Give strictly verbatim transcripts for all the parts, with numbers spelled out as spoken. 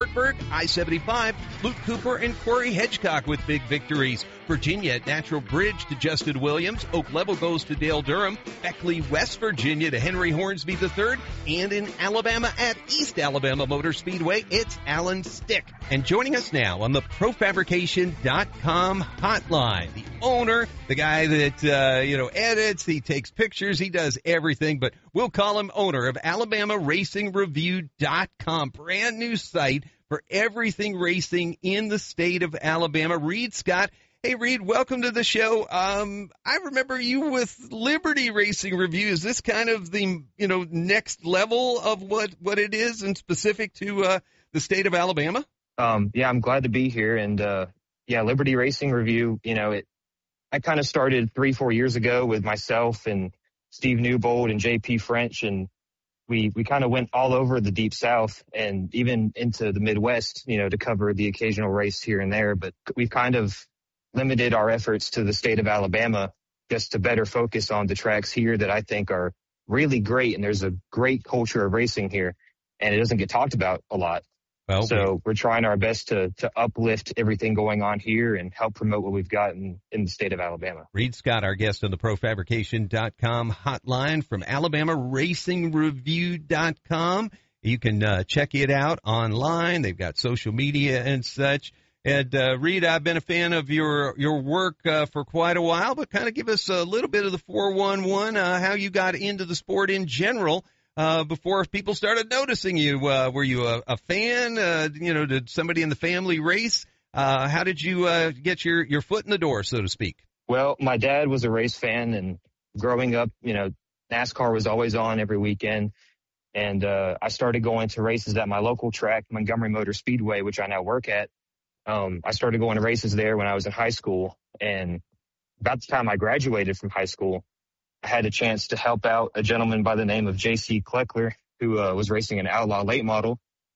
Spartanburg, I seventy-five, Luke Cooper, and Corey Hedgecock with big victories. Virginia at Natural Bridge to Justin Williams. Oak Level goes to Dale Durham. Beckley, West Virginia to Henry Hornsby the third. And in Alabama at East Alabama Motor Speedway, it's Alan Stick. And joining us now on the Pro Fabrication dot com hotline, the owner, the guy that, uh, you know, edits, he takes pictures, he does everything, but we'll call him owner of Alabama Racing Review dot com, brand new site for everything racing in the state of Alabama. Reed Scott. Hey, Reed, welcome to the show. Um, I remember you with Liberty Racing Review. Is this kind of the, you know, next level of what, what it is and specific to uh, the state of Alabama? Um, yeah, I'm glad to be here. And, uh, yeah, Liberty Racing Review, you know, it, I kind of started three, four years ago with myself and Steve Newbold and J P French. And we, we kind of went all over the Deep South and even into the Midwest, you know, to cover the occasional race here and there. But we've kind of limited our efforts to the state of Alabama just to better focus on the tracks here that I think are really great. And there's a great culture of racing here, and it doesn't get talked about a lot. Well, so we, we're trying our best to, to uplift everything going on here and help promote what we've got in, in the state of Alabama. Reed Scott, our guest on the Pro Fabrication dot com hotline from Alabama Racing Review dot com. You can uh, check it out online. They've got social media and such. And, uh, Reed, I've been a fan of your, your work, uh, for quite a while, but kind of give us a little bit of the four one one, uh, how you got into the sport in general, uh, before people started noticing you. Uh, were you a, a fan? Uh, you know, did somebody in the family race? Uh, how did you, uh, get your, your foot in the door, so to speak? Well, my dad was a race fan, and growing up, you know, NASCAR was always on every weekend. And, uh, I started going to races at my local track, Montgomery Motor Speedway, which I now work at. Um, I started going to races there when I was in high school, and about the time I graduated from high school, I had a chance to help out a gentleman by the name of J C Kleckler, who uh, was racing an Outlaw late model,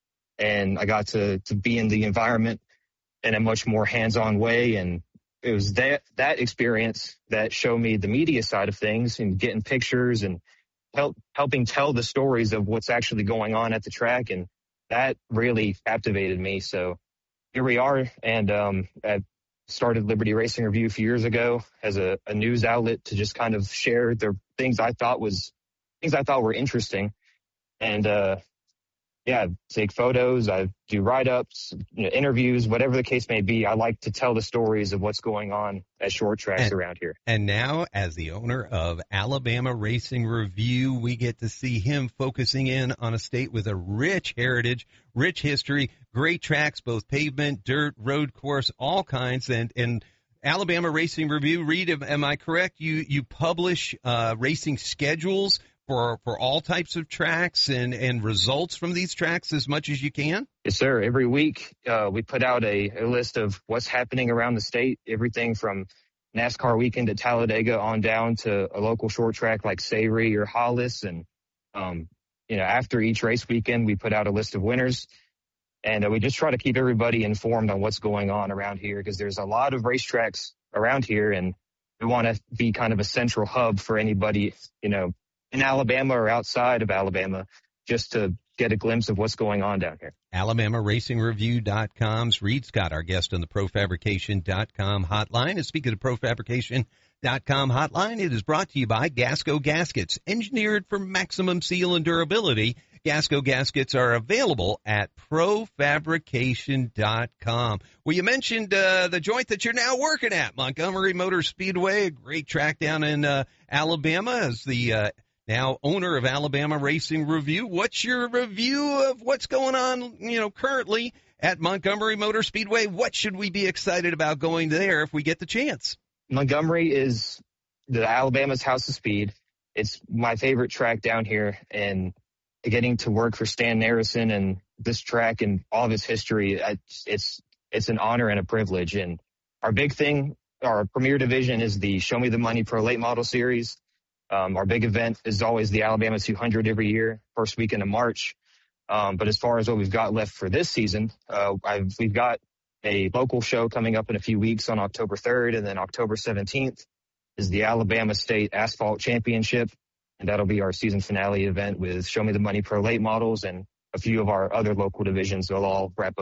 and I got to, to be in the environment in a much more hands-on way, and it was that, that experience that showed me the media side of things and getting pictures and help, helping tell the stories of what's actually going on at the track, and that really captivated me. So here we are, and um, I started Liberty Racing Review a few years ago as a, a news outlet to just kind of share the things I thought was things I thought were interesting, and uh, yeah, take photos. I do write-ups, you know, interviews, whatever the case may be. I like to tell the stories of what's going on at short tracks and, around here. And now, as the owner of Alabama Racing Review, we get to see him focusing in on a state with a rich heritage, rich history, great tracks, both pavement, dirt, road course, all kinds. And, and Alabama Racing Review, Reed, am, am I correct? You, you publish uh, racing schedules for for all types of tracks and, and results from these tracks as much as you can? Yes, sir. Every week uh, we put out a, a list of what's happening around the state, everything from NASCAR weekend at Talladega on down to a local short track like Savory or Hollis. And, um, you know, after each race weekend, we put out a list of winners. And uh, we just try to keep everybody informed on what's going on around here, because there's a lot of racetracks around here, and we want to be kind of a central hub for anybody, you know, in Alabama or outside of Alabama, just to get a glimpse of what's going on down here. Alabama Racing Review dot com's Reed Scott, our guest on the Pro Fabrication dot com hotline. And speaking of Pro Fabrication dot com hotline, it is brought to you by Gasco Gaskets, engineered for maximum seal and durability. Gasco Gaskets are available at Pro Fabrication dot com. Well, you mentioned uh, the joint that you're now working at, Montgomery Motor Speedway, a great track down in uh, Alabama, as the uh, now owner of Alabama Racing Review. What's your review of what's going on, you know, currently at Montgomery Motor Speedway? What should we be excited about going there if we get the chance? Montgomery is the Alabama's House of Speed. It's my favorite track down here, and getting to work for Stan Narrison and this track and all of its history, it's, it's, it's an honor and a privilege. And our big thing, our premier division, is the Show Me the Money Pro Late Model Series. Um, our big event is always the Alabama two hundred every year, first weekend of March. Um, but as far as what we've got left for this season, uh, I've, we've got a local show coming up in a few weeks on October third, and then October seventeenth is the Alabama State Asphalt Championship. And that'll be our season finale event with Show Me the Money Pro Late Models, and a few of our other local divisions will all wrap up